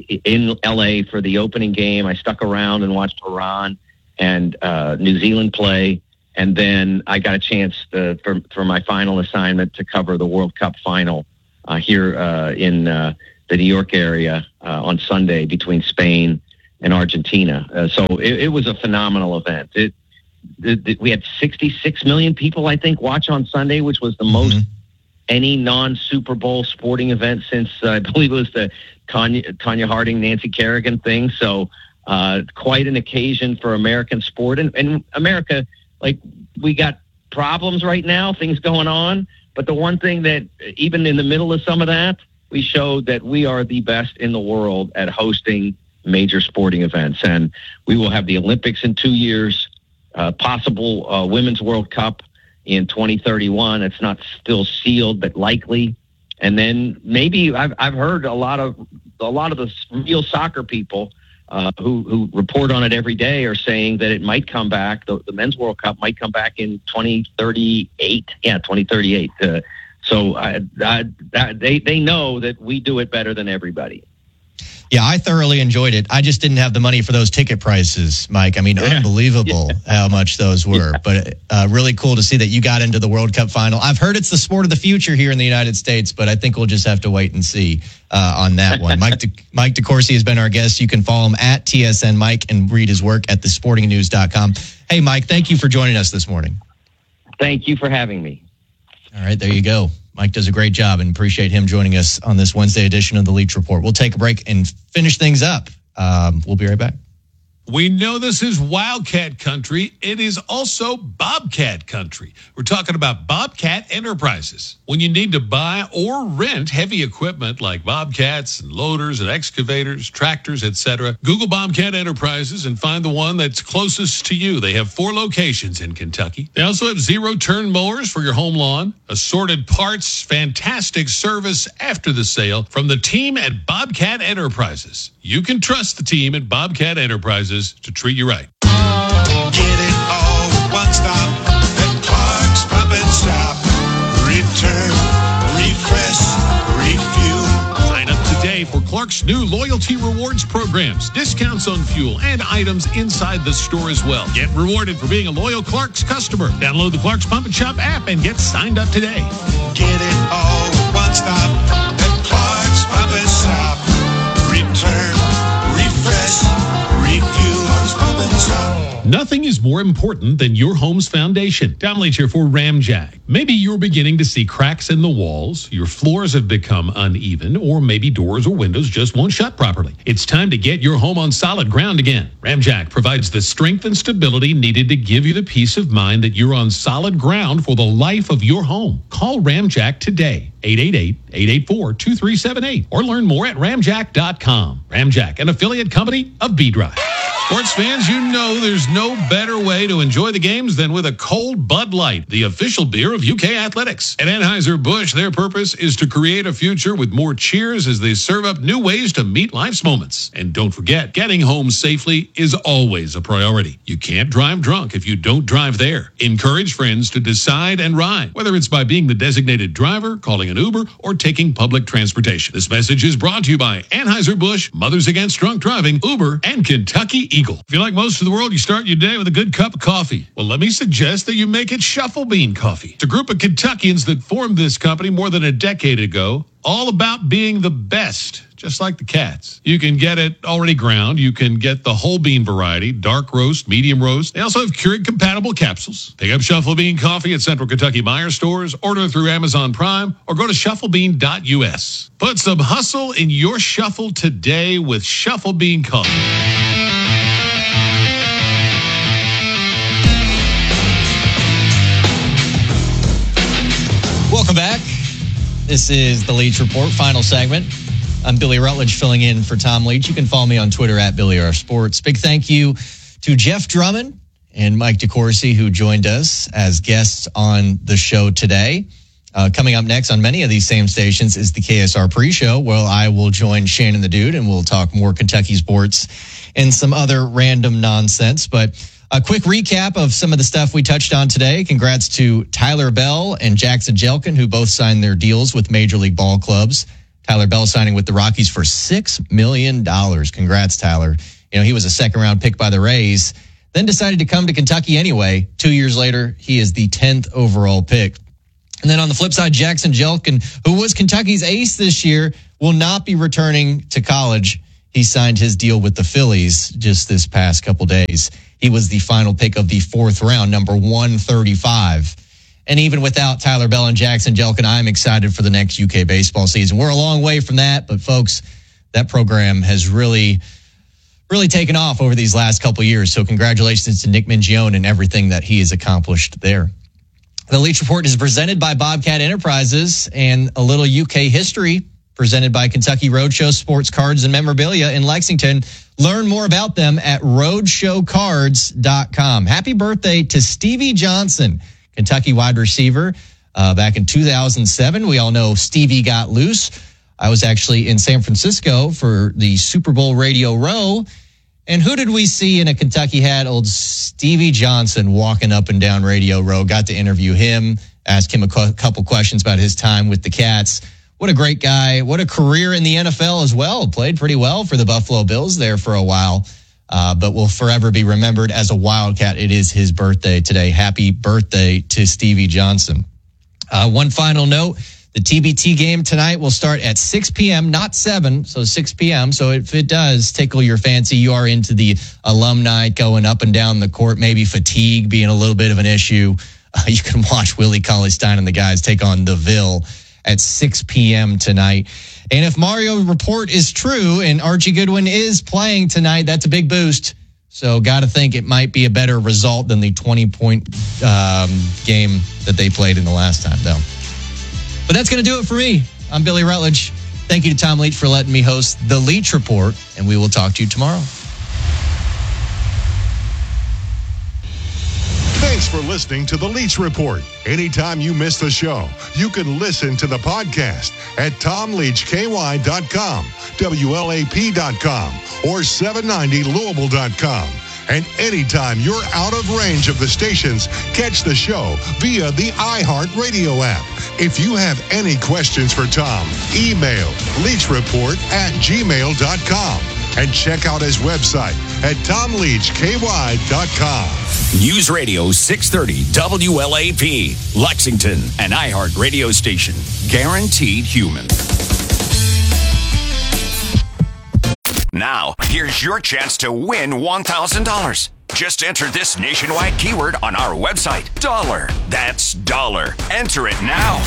in L A for the opening game. I stuck around and watched Iran and uh, New Zealand play, and then I got a chance to, for, for my final assignment to cover the World Cup final uh, here uh, in uh, the New York area uh, on Sunday between Spain and Argentina. Uh, so it, it was a phenomenal event. It, it, it we had sixty-six million people, I think, watch on Sunday, which was the mm-hmm. most any non-Super Bowl sporting event since uh, I believe it was the Tanya, Tanya Harding, Nancy Kerrigan thing. So uh, quite an occasion for American sport. And, and America, like, we got problems right now, things going on. But the one thing that, even in the middle of some of that, we showed that we are the best in the world at hosting major sporting events. And we will have the Olympics in two years, uh, possible uh, Women's World Cup in twenty thirty-one. It's not still sealed, but likely. And then maybe I've I've heard a lot of a lot of the real soccer people uh, who who report on it every day are saying that it might come back. The, the Men's World Cup might come back in twenty thirty-eight. Yeah, twenty thirty-eight. Uh, so I, I, that, they they know that we do it better than everybody. Yeah, I thoroughly enjoyed it. I just didn't have the money for those ticket prices, Mike. I mean, yeah. unbelievable yeah. how much those were. Yeah. But uh, really cool to see that you got into the World Cup final. I've heard it's the sport of the future here in the United States, but I think we'll just have to wait and see uh, on that one. Mike De- Mike DeCourcy has been our guest. You can follow him at T S N Mike and read his work at the sporting news dot com. Hey, Mike, thank you for joining us this morning. Thank you for having me. All right, there you go. Mike does a great job, and appreciate him joining us on this Wednesday edition of the Leach Report. We'll take a break and finish things up. Um, we'll be right back. We know this is Wildcat country. It is also Bobcat country. We're talking about Bobcat Enterprises. When you need to buy or rent heavy equipment like bobcats and loaders and excavators, tractors, et cetera, Google Bobcat Enterprises and find the one that's closest to you. They have four locations in Kentucky. They also have zero-turn mowers for your home lawn, assorted parts, fantastic service after the sale from the team at Bobcat Enterprises. You can trust the team at Bobcat Enterprises to treat you right. Get it all with one stop at Clark's Pump and Stop. Return, refresh, refuel. Sign up today for Clark's new loyalty rewards programs, discounts on fuel, and items inside the store as well. Get rewarded for being a loyal Clark's customer. Download the Clark's Pump and Shop app and get signed up today. Get it all with one stop at Clark's Pump and Stop. Return, refresh, refuel. Nothing is more important than your home's foundation. Tom Leach here for Ramjack. Maybe you're beginning to see cracks in the walls, your floors have become uneven, or maybe doors or windows just won't shut properly. It's time to get your home on solid ground again. Ramjack provides the strength and stability needed to give you the peace of mind that you're on solid ground for the life of your home. Call Ramjack today, eight eight eight, eight eight four, two three seven eight, or learn more at ramjack dot com. Ramjack, an affiliate company of B-Drive. Sports fans, you know there's no better way to enjoy the games than with a cold Bud Light, the official beer of U K Athletics. At Anheuser-Busch, their purpose is to create a future with more cheers as they serve up new ways to meet life's moments. And don't forget, getting home safely is always a priority. You can't drive drunk if you don't drive there. Encourage friends to decide and ride, whether it's by being the designated driver, calling an Uber, or taking public transportation. This message is brought to you by Anheuser-Busch, Mothers Against Drunk Driving, Uber, and Kentucky Eagle. If you're like most of the world, you start your day with a good cup of coffee. Well, let me suggest that you make it Shuffle Bean Coffee. It's a group of Kentuckians that formed this company more than a decade ago, all about being the best, just like the Cats. You can get it already ground. You can get the whole bean variety, dark roast, medium roast. They also have Keurig-compatible capsules. Pick up Shuffle Bean Coffee at Central Kentucky Meijer stores, order through Amazon Prime, or go to shuffle bean dot U S. Put some hustle in your shuffle today with Shuffle Bean Coffee. Welcome back. This is the Leach Report, final segment. I'm Billy Rutledge filling in for Tom Leach. You can follow me on Twitter at Billy R Sports. Big thank you to Jeff Drummond and Mike DeCourcy, who joined us as guests on the show today. Uh, coming up next on many of these same stations is the K S R pre-show, where I will join Shannon the Dude and we'll talk more Kentucky sports and some other random nonsense. But a quick recap of some of the stuff we touched on today. Congrats to Tyler Bell and Jackson Jelkin, who both signed their deals with Major League Ball clubs. Tyler Bell signing with the Rockies for six million dollars. Congrats, Tyler. You know, he was a second-round pick by the Rays, then decided to come to Kentucky anyway. Two years later, he is the tenth overall pick. And then on the flip side, Jackson Jelkin, who was Kentucky's ace this year, will not be returning to college. He signed his deal with the Phillies just this past couple days. He was the final pick of the fourth round, number one thirty-five. And even without Tyler Bell and Jackson Jelkin, I'm excited for the next U K baseball season. We're a long way from that, but folks, that program has really, really taken off over these last couple of years. So congratulations to Nick Mingione and everything that he has accomplished there. The Leach Report is presented by Bobcat Enterprises, and a little U K history presented by Kentucky Roadshow Sports Cards and Memorabilia in Lexington. Learn more about them at roadshow cards dot com. Happy birthday to Stevie Johnson, Kentucky wide receiver. Uh, back in two thousand seven, we all know Stevie got loose. I was actually in San Francisco for the Super Bowl Radio Row. And who did we see in a Kentucky hat? Old Stevie Johnson walking up and down Radio Row. Got to interview him, ask him a cu- couple questions about his time with the Cats. What a great guy. What a career in the N F L as well. Played pretty well for the Buffalo Bills there for a while, uh, but will forever be remembered as a Wildcat. It is his birthday today. Happy birthday to Stevie Johnson. Uh, one final note. The T B T game tonight will start at six p.m., not seven, so six p.m. So if it does tickle your fancy, you are into the alumni going up and down the court, maybe fatigue being a little bit of an issue, uh, you can watch Willie Cauley-Stein and the guys take on the Ville at six p.m. tonight. And if Mario report is true and Archie Goodwin is playing tonight, that's a big boost. So got to think it might be a better result than the twenty-point um, game that they played in the last time, though. But that's going to do it for me. I'm Billy Rutledge. Thank you to Tom Leach for letting me host The Leach Report, and we will talk to you tomorrow. Thanks for listening to The Leach Report. Anytime you miss the show, you can listen to the podcast at tom leach k y dot com, W L A P dot com, or seven ninety Louisville dot com. And anytime you're out of range of the stations, catch the show via the iHeartRadio app. If you have any questions for Tom, email leachreport at gmail dot com and check out his website at tom leach k y dot com. News Radio six thirty W L A P, Lexington, an iHeart radio station. Guaranteed human. Now, here's your chance to win one thousand dollars. Just enter this nationwide keyword on our website, dollar. That's dollar. Enter it now.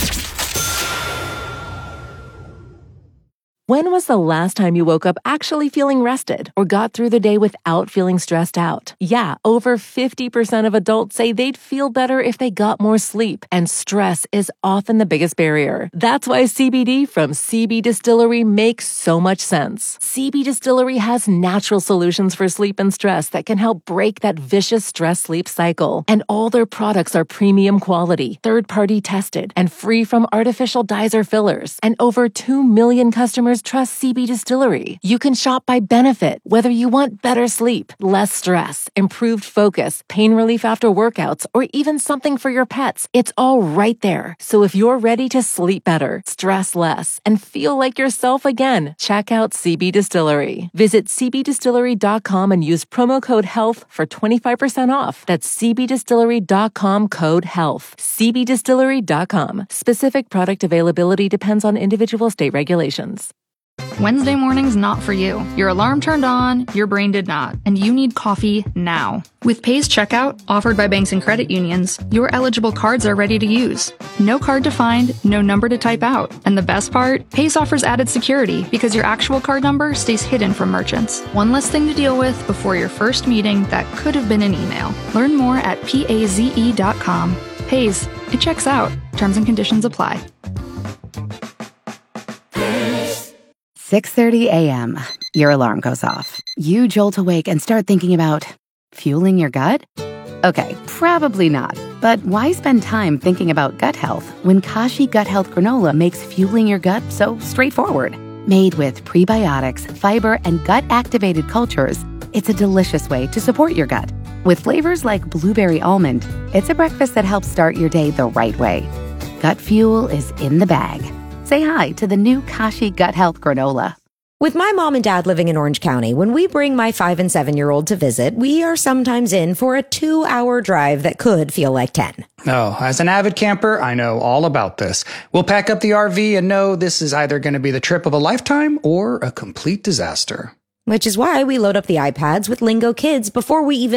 When was the last time you woke up actually feeling rested or got through the day without feeling stressed out? Yeah, over fifty percent of adults say they'd feel better if they got more sleep, and stress is often the biggest barrier. That's why C B D from C B Distillery makes so much sense. C B Distillery has natural solutions for sleep and stress that can help break that vicious stress-sleep cycle. And all their products are premium quality, third-party tested, and free from artificial dyes or fillers. And over two million customers trust C B Distillery. You can shop by benefit, whether you want better sleep, less stress, improved focus, pain relief after workouts, or even something for your pets. It's all right there. So if you're ready to sleep better, stress less, and feel like yourself again, check out C B Distillery. Visit c b distillery dot com and use promo code HEALTH for twenty-five percent off. That's c b distillery dot com code HEALTH. c b distillery dot com. Specific product availability depends on individual state regulations. Wednesday morning's not for you. Your alarm turned on, your brain did not, and you need coffee now. With Paze Checkout, offered by banks and credit unions, your eligible cards are ready to use. No card to find, no number to type out. And the best part? Paze offers added security because your actual card number stays hidden from merchants. One less thing to deal with before your first meeting that could have been an email. Learn more at paze dot com. Paze, it checks out. Terms and conditions apply. six thirty a.m. Your alarm goes off. You jolt awake and start thinking about fueling your gut? Okay, probably not. But why spend time thinking about gut health when Kashi Gut Health Granola makes fueling your gut so straightforward? Made with prebiotics, fiber, and gut-activated cultures, it's a delicious way to support your gut. With flavors like blueberry almond, it's a breakfast that helps start your day the right way. Gut fuel is in the bag. Say hi to the new Kashi Gut Health Granola. With my mom and dad living in Orange County, when we bring my five and seven-year-old to visit, we are sometimes in for a two-hour drive that could feel like ten. Oh, as an avid camper, I know all about this. We'll pack up the R V and know this is either going to be the trip of a lifetime or a complete disaster. Which is why we load up the iPads with Lingo Kids before we even